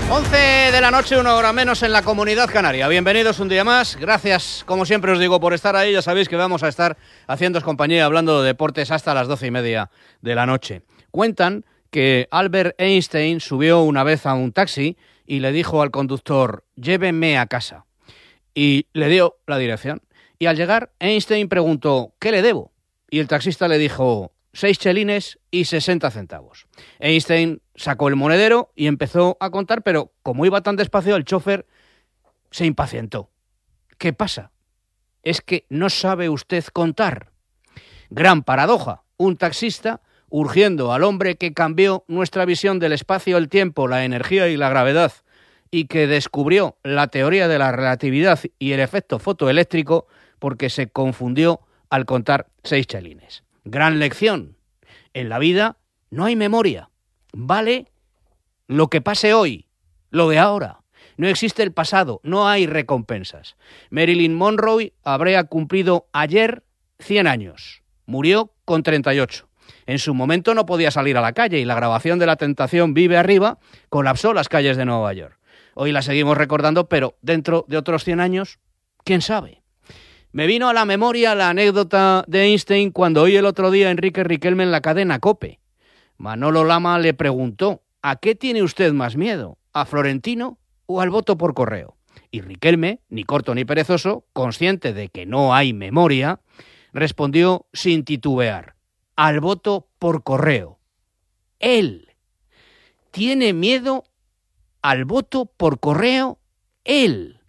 11 de la noche, 1 hora menos en la Comunidad Canaria. Bienvenidos un día más. Gracias, como siempre os digo, por estar ahí. Ya sabéis que vamos a estar haciéndoos compañía hablando de deportes hasta las 12:30 de la noche. Cuentan que Albert Einstein subió una vez a un taxi y le dijo al conductor: llévenme a casa. Y le dio la dirección. Y al llegar, Einstein preguntó: ¿qué le debo? Y el taxista le dijo: 6 chelines y 60 centavos. Einstein sacó el monedero y empezó a contar, pero como iba tan despacio, el chofer se impacientó. ¿Qué pasa? ¿Es que no sabe usted contar? Gran paradoja. Un taxista urgiendo al hombre que cambió nuestra visión del espacio, el tiempo, la energía y la gravedad, y que descubrió la teoría de la relatividad y el efecto fotoeléctrico porque se confundió al contar 6 chelines. Gran lección. En la vida no hay memoria. Vale lo que pase hoy, lo de ahora. No existe el pasado, no hay recompensas. Marilyn Monroe habría cumplido ayer 100 años. Murió con 38. En su momento no podía salir a la calle y la grabación de La Tentación Vive Arriba colapsó las calles de Nueva York. Hoy la seguimos recordando, pero dentro de otros 100 años, ¿quién sabe? Me vino a la memoria la anécdota de Einstein cuando oí el otro día a Enrique Riquelme en la cadena COPE. Manolo Lama le preguntó: ¿a qué tiene usted más miedo? ¿A Florentino o al voto por correo? Y Riquelme, ni corto ni perezoso, consciente de que no hay memoria, respondió sin titubear: al voto por correo. Él tiene miedo al voto por correo. Él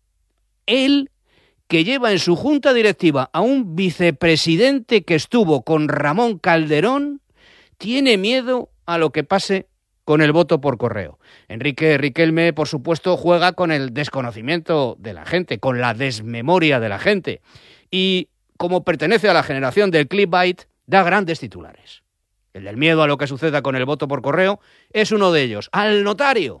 que lleva en su junta directiva a un vicepresidente que estuvo con Ramón Calderón, tiene miedo a lo que pase con el voto por correo. Enrique Riquelme, por supuesto, juega con el desconocimiento de la gente, con la desmemoria de la gente. Y como pertenece a la generación del clickbait, da grandes titulares. El del miedo a lo que suceda con el voto por correo es uno de ellos. ¡Al notario!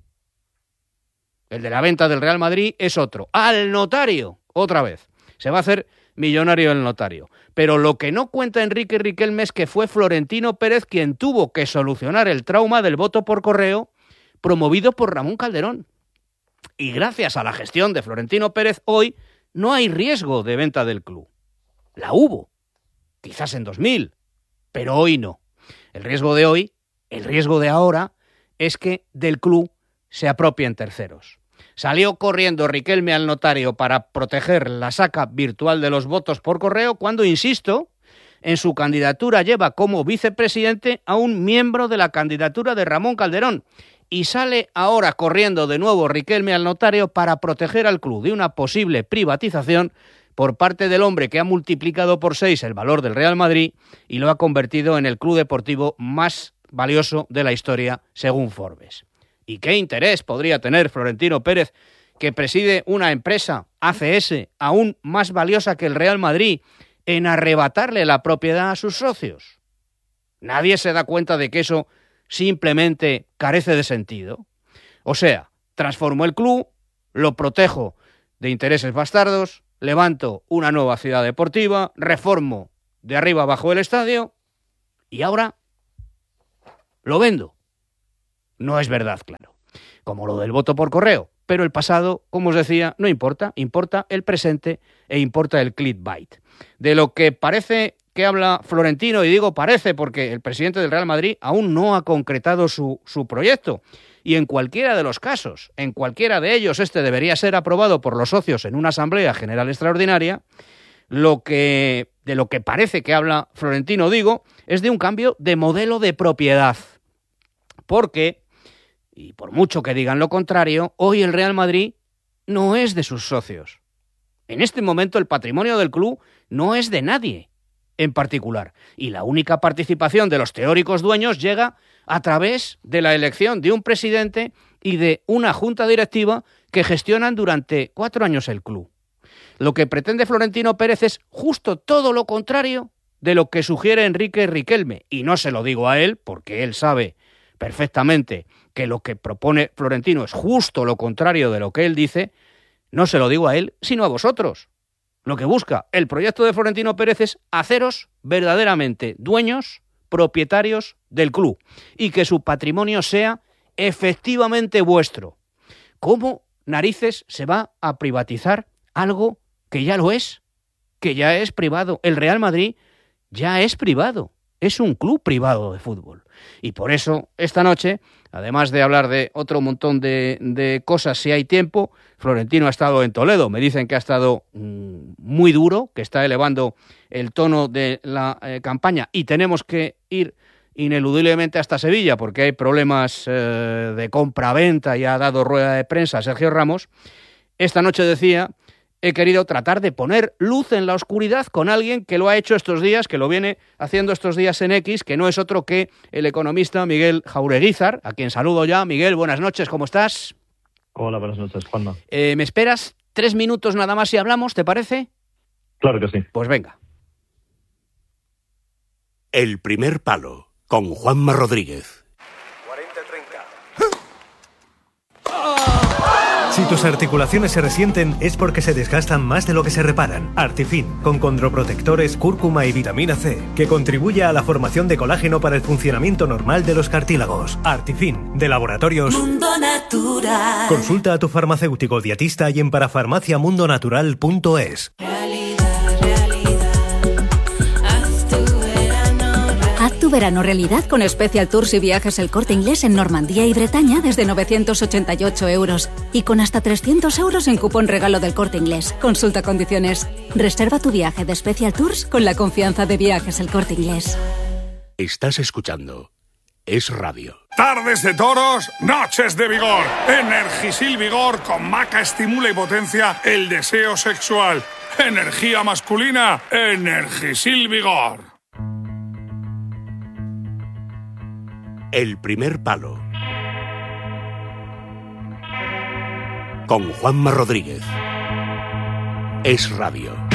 El de la venta del Real Madrid es otro. ¡Al notario! Otra vez. Se va a hacer millonario el notario. Pero lo que no cuenta Enrique Riquelme es que fue Florentino Pérez quien tuvo que solucionar el trauma del voto por correo promovido por Ramón Calderón. Y gracias a la gestión de Florentino Pérez, hoy no hay riesgo de venta del club. La hubo, quizás en 2000, pero hoy no. El riesgo de hoy, el riesgo de ahora, es que del club se apropien terceros. Salió corriendo Riquelme al notario para proteger la saca virtual de los votos por correo cuando, insisto, en su candidatura lleva como vicepresidente a un miembro de la candidatura de Ramón Calderón. Y sale ahora corriendo de nuevo Riquelme al notario para proteger al club de una posible privatización por parte del hombre que ha multiplicado por 6 el valor del Real Madrid y lo ha convertido en el club deportivo más valioso de la historia, según Forbes. ¿Y qué interés podría tener Florentino Pérez, que preside una empresa, ACS, aún más valiosa que el Real Madrid, en arrebatarle la propiedad a sus socios? Nadie se da cuenta de que eso simplemente carece de sentido. O sea, transformo el club, lo protejo de intereses bastardos, levanto una nueva ciudad deportiva, reformo de arriba abajo el estadio y ahora lo vendo. No es verdad, claro, como lo del voto por correo, pero el pasado, como os decía, no importa, importa el presente e importa el clickbait. De lo que parece que habla Florentino, y digo parece porque el presidente del Real Madrid aún no ha concretado su proyecto, y en cualquiera de los casos, en cualquiera de ellos, este debería ser aprobado por los socios en una asamblea general extraordinaria. De lo que parece que habla Florentino, digo, es de un cambio de modelo de propiedad, porque, y por mucho que digan lo contrario, hoy el Real Madrid no es de sus socios. En este momento el patrimonio del club no es de nadie en particular, y la única participación de los teóricos dueños llega a través de la elección de un presidente y de una junta directiva que gestionan durante 4 años el club. Lo que pretende Florentino Pérez es justo todo lo contrario de lo que sugiere Enrique Riquelme, y no se lo digo a él porque él sabe perfectamente que lo que propone Florentino es justo lo contrario de lo que él dice. No se lo digo a él, sino a vosotros. Lo que busca el proyecto de Florentino Pérez es haceros verdaderamente dueños, propietarios del club, y que su patrimonio sea efectivamente vuestro. ¿Cómo narices se va a privatizar algo que ya lo es? Que ya es privado. El Real Madrid ya es privado. Es un club privado de fútbol. Y por eso, esta noche, además de hablar de otro montón de cosas, si hay tiempo, Florentino ha estado en Toledo. Me dicen que ha estado muy duro, que está elevando el tono de la campaña y tenemos que ir ineludiblemente hasta Sevilla porque hay problemas de compra-venta y ha dado rueda de prensa a Sergio Ramos. Esta noche decía: he querido tratar de poner luz en la oscuridad con alguien que lo ha hecho estos días, que lo viene haciendo estos días en X, que no es otro que el economista Miguel Jaureguizar, a quien saludo ya. Miguel, buenas noches, ¿cómo estás? Hola, buenas noches, Juanma. ¿Me esperas 3 minutos nada más y hablamos, te parece? Claro que sí. Pues venga. El primer palo, con Juanma Rodríguez. 40-30. Si tus articulaciones se resienten es porque se desgastan más de lo que se reparan. Artifin, con condroprotectores, cúrcuma y vitamina C, que contribuye a la formación de colágeno para el funcionamiento normal de los cartílagos. Artifin, de Laboratorios Mundo Natural. Consulta a tu farmacéutico dietista y en parafarmaciamundonatural.es. Haz tu verano realidad con Special Tours y Viajes El Corte Inglés en Normandía y Bretaña desde 988 euros y con hasta 300 euros en cupón regalo del Corte Inglés. Consulta condiciones. Reserva tu viaje de Special Tours con la confianza de Viajes El Corte Inglés. Estás escuchando Es Radio. Tardes de toros, noches de vigor. Energisil Vigor con maca estimula y potencia el deseo sexual. Energía masculina, Energisil Vigor. El primer palo, con Juanma Rodríguez. Es Radio.